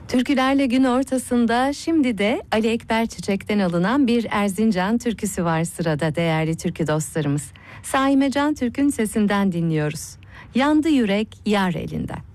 Türkülerle gün ortasında şimdi de Ali Ekber Çiçek'ten alınan bir Erzincan türküsü var sırada değerli türkü dostlarımız. Saime Can Türk'ün sesinden dinliyoruz. Yandı yürek yar elinden.